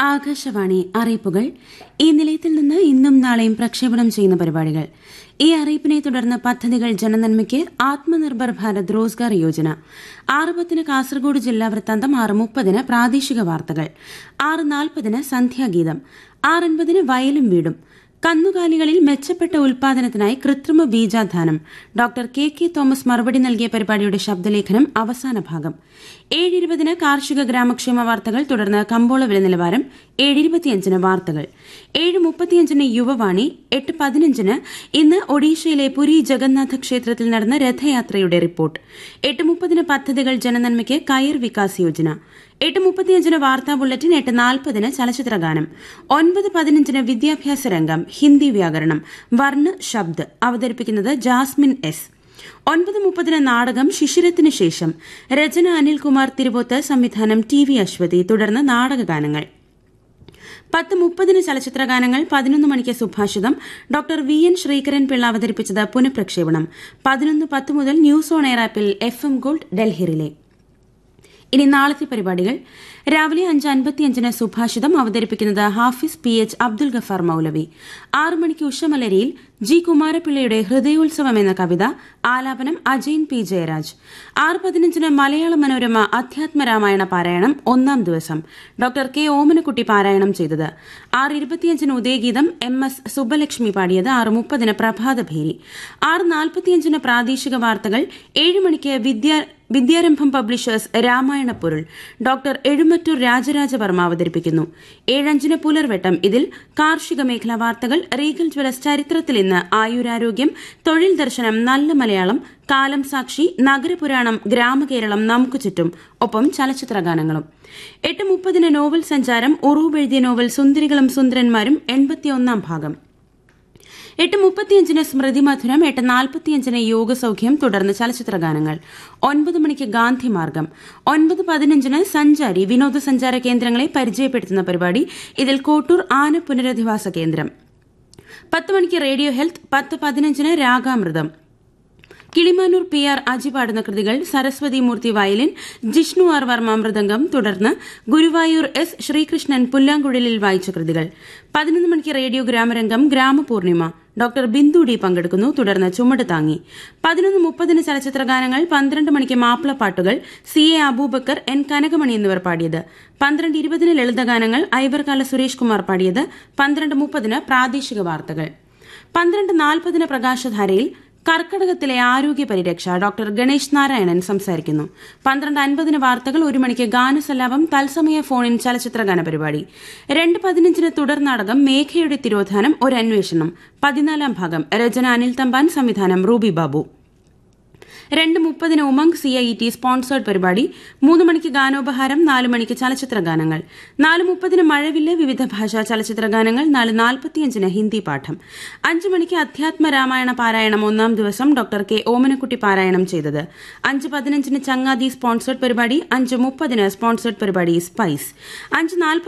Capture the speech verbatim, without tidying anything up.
ആകാശവാണി അറിയിപ്പുകൾ. ഈ നിലയത്തിൽ നിന്ന് ഇന്നും നാളെയും പ്രക്ഷേപണം ചെയ്യുന്ന പരിപാടികൾ. ഈ അറിയിപ്പിനെ തുടർന്ന് പദ്ധതികൾ ജനനന്മയ്ക്ക് ആത്മനിർഭർ ഭാരത് റോസ്ഗാർ യോജന. ആറ് പത്തിന് കാസർഗോഡ് ജില്ലാ വൃത്താന്തം, ആറ് മുപ്പതിന് പ്രാദേശിക വാർത്തകൾ, ആറ് നാൽപ്പതിന് സന്ധ്യാഗീതം, ആറൻപതിന് വയലും വീടും. കന്നുകാലികളിൽ മെച്ചപ്പെട്ട ഉൽപാദനത്തിനായി കൃത്രിമ ബീജാധാനം. ഡോക്ടർ കെ കെ തോമസ് മറുപടി നൽകിയ പരിപാടിയുടെ ശബ്ദലേഖനം അവസാന ഭാഗം. ഏഴ് ഇരുപതിന് കാർഷിക ഗ്രാമക്ഷേമ വാർത്തകൾ, തുടർന്ന് കമ്പോള വില നിലവാരം. ഏഴ് ഇരുപത്തിയഞ്ചിന് വാർത്തകൾ. ഏഴ് മുപ്പത്തിയഞ്ചിന് യുവവാണി. എട്ട് പതിനഞ്ചിന് ഇന്ന് ഒഡീഷയിലെ പുരി ജഗന്നാഥ ക്ഷേത്രത്തിൽ നടന്ന രഥയാത്രയുടെ റിപ്പോർട്ട്. എട്ട് മുപ്പതിന് പദ്ധതികൾ ജനനന്മയ്ക്ക് കയർ വികാസ് യോജന. എട്ട് മുപ്പത്തിയഞ്ചിന് വാർത്താ ബുള്ളറ്റിൻ. എട്ട് നാൽപ്പതിന് ചലച്ചിത്രഗാനം. ഒൻപത് പതിനഞ്ചിന് വിദ്യാഭ്യാസ രംഗം, ഹിന്ദി വ്യാകരണം, വർണ്ണ ശബ്ദ്. അവതരിപ്പിക്കുന്നത് ജാസ്മിൻ എസ്. ഒൻപത് മുപ്പതിന് നാടകം ശിശിരത്തിന് ശേഷം. രചന അനിൽകുമാർ തിരുവോത്ത്, സംവിധാനം ടി വി അശ്വതി. തുടർന്ന് നാടകഗാനങ്ങൾ. പത്ത് മുപ്പതിന് ചലച്ചിത്രഗാനങ്ങൾ. പതിനൊന്ന് മണിക്ക് സുഭാഷിതം. Doctor V N Sreekaran Pillai അവതരിപ്പിച്ചത് പുനഃപ്രക്ഷേപണം. പതിനൊന്ന് പത്ത് മുതൽ ന്യൂസ് ഓൺ എയർ ആപ്പിൽ F M gold Delhi relay. ഇനി നാളത്തെ പരിപാടികൾ. രാവിലെ അഞ്ച് അൻപത്തിയഞ്ചിന് സുഭാഷിതം. അവതരിപ്പിക്കുന്നത് ഹാഫിസ് പി എച്ച് അബ്ദുൽ ഗഫാർ മൌലവി. ആറ് മണിക്ക് ഉഷമലരിയിൽ ജി കുമാരപിള്ളയുടെ ഹൃദയോത്സവം എന്ന കവിത. ആലാപനം അജയൻ പി ജയരാജ്. ആറ് പതിനഞ്ചിന് മലയാള മനോരമ അധ്യാത്മരാമായണ പാരായണം, ഒന്നാം ദിവസം. ഡോക്ടർ കെ ഓമനക്കുട്ടി പാരായണം ചെയ്തത്. ആറ് ഇരുപത്തിയഞ്ചിന് ഉദയഗീതം, എം എസ് സുബ്ബലക്ഷ്മി പാടിയത്. ആറ് മുപ്പതിന് പ്രഭാതഭേരി. ആറ് നാൽപ്പത്തിയഞ്ചിന് പ്രാദേശിക വാർത്തകൾ. ഏഴ് മണിക്ക് വിദ്യാ വിദ്യാരംഭം പബ്ലിഷേഴ്സ് രാമായണ പൊരുൾ. ഡോക്ടർ എഴുമറ്റൂർ രാജരാജവർമ്മ അവതരിപ്പിക്കുന്നു. ഏഴഞ്ചിന് പുലർവെട്ടം. ഇതിൽ കാർഷിക മേഖലാ വാർത്തകൾ, റീഗൽ ജ്വല്ലസ് ചരിത്രത്തിൽ ഇന്ന്, ആയുരാരോഗ്യം, തൊഴിൽ ദർശനം, നല്ല മലയാളം, കാലം സാക്ഷി, നഗരപുരാണം, ഗ്രാമകേരളം, നമുക്ക് ചുറ്റും. ഒപ്പം ചലച്ചിത്രഗാനങ്ങളും. എട്ട് മുപ്പതിന് നോവൽ സഞ്ചാരം. ഉറൂബ് എഴുതിയ നോവൽ സുന്ദരികളും സുന്ദരന്മാരും, എൺപത്തിയൊന്നാം ഭാഗം. എട്ട് മുപ്പത്തിയഞ്ചിന് സ്മൃതി മധുരം. എട്ട് നാൽപ്പത്തിയഞ്ചിന് യോഗസൌഖ്യം. തുടർന്ന് ചലച്ചിത്രഗാനങ്ങൾ. ഒൻപത് മണിക്ക് ഗാന്ധിമാർഗം. ഒൻപത് പതിനഞ്ചിന് സഞ്ചാരി, വിനോദസഞ്ചാര കേന്ദ്രങ്ങളെ പരിചയപ്പെടുത്തുന്ന പരിപാടി. ഇതിൽ കോട്ടൂർ ആന പുനരധിവാസ കേന്ദ്രം. പത്ത് മണിക്ക് റേഡിയോ ഹെൽത്ത്. പത്ത് പതിനഞ്ചിന് രാഗാമൃതം. കിളിമാനൂർ പി ആർ അജി പാടുന്ന കൃതികൾ. സരസ്വതി മൂർത്തി വയലിൻ, ജിഷ്ണു ആർ വർമ്മ മൃദംഗം. തുടർന്ന് ഗുരുവായൂർ എസ് ശ്രീകൃഷ്ണൻ പുല്ലാങ്കുഴലിൽ വായിച്ച കൃതികൾ. പതിനൊന്ന് മണിക്ക് റേഡിയോ ഗ്രാമരംഗം, ഗ്രാമപൂർണിമ. ഡോക്ടർ ബിന്ദു ഡി പങ്കെടുക്കുന്നു. തുടർന്ന് ചുമട് താങ്ങി. പതിനൊന്ന് മുപ്പതിന് ചലച്ചിത്രഗാനങ്ങൾ. പന്ത്രണ്ട് മണിക്ക് മാപ്പിളപ്പാട്ടുകൾ. C A Abubakar, N Kanakamani എന്നിവർ പാടിയത്. പന്ത്രണ്ട് ഇരുപതിന് ലളിതഗാനങ്ങൾ. ഐവർകാല സുരേഷ് കുമാർ പാടിയത്. പന്ത്രണ്ട് മുപ്പതിന് പ്രാദേശിക വാർത്തകൾ. പന്ത്രണ്ട് നാൽപ്പതിന് പ്രകാശധാരയിൽ കർക്കടകത്തിലെ ആരോഗ്യ പരിരക്ഷ. ഡോക്ടർ ഗണേഷ് നാരായണൻ സംസാരിക്കുന്നു. പന്ത്രണ്ട് അൻപതിന് വാർത്തകൾ. ഒരു മണിക്ക് ഗാനസല്ലാപം, തത്സമയ ഫോണിൻ ചലച്ചിത്രഗാന പരിപാടി. രണ്ട് പതിനഞ്ചിന് തുടർ നാടകം മേഘയുടെ തിരോധാനം, ഒരു അന്വേഷണം, പതിനാലാം ഭാഗം. രചന അനിൽ തമ്പാൻ, സംവിധാനം റൂബി ബാബു. രണ്ട് മുപ്പതിന് Umang C I T sponsored പരിപാടി. മൂന്ന് മണിക്ക് ഗാനോപഹാരം. നാല് മണിക്ക് ചലച്ചിത്രഗാനങ്ങൾ. നാല് മുപ്പതിന് മഴവില്ല്, വിവിധ ഭാഷാ ചലച്ചിത്രഗാനങ്ങൾ. നാല് നാൽപ്പത്തിയഞ്ചിന് ഹിന്ദി പാഠം. അഞ്ച് മണിക്ക് അധ്യാത്മ രാമായണ പാരായണം, ഒന്നാം ദിവസം. ഡോക്ടർ കെ ഓമനക്കുട്ടി പാരായണം ചെയ്തത്. അഞ്ച് പതിനഞ്ചിന് ചങ്ങാതി സ്പോൺസേർഡ് പരിപാടി. അഞ്ച് മുപ്പതിന് സ്പോൺസേർഡ് പരിപാടി സ്പൈസ്. അഞ്ച് നാൽപ്പത്